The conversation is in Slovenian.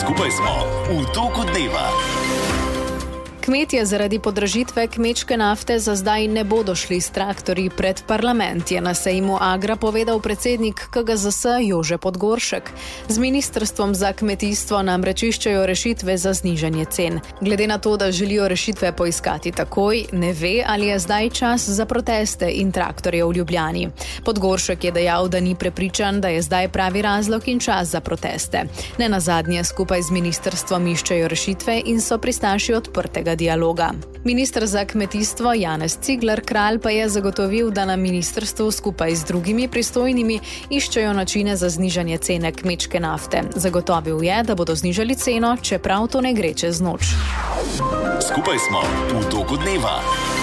Skupaj smo v toku dneva. Kmetje zaradi podražitve kmečke nafte za zdaj ne bodo šli s traktorji pred parlament, je na sejmu Agra povedal predsednik KGZS Jože Podgoršek. Z ministrstvom za kmetijstvo namreč iščejo rešitve za znižanje cen. Glede na to, da želijo rešitve poiskati takoj, ne ve, ali je zdaj čas za proteste in traktorje v Ljubljani. Podgoršek je dejal, da ni prepričan, da je zdaj pravi razlog in čas za proteste. Nenazadnje skupaj z ministrstvom iščejo rešitve in so pristaši odprtega dialoga. Minister za kmetijstvo Janez Cigler Kralj pa je zagotovil, da na ministrstvu skupaj z drugimi pristojnimi iščejo načine za znižanje cene kmečke nafte. Zagotovil je, da bodo znižali ceno, čeprav to ne gre čez noč. Skupaj smo v toku dneva.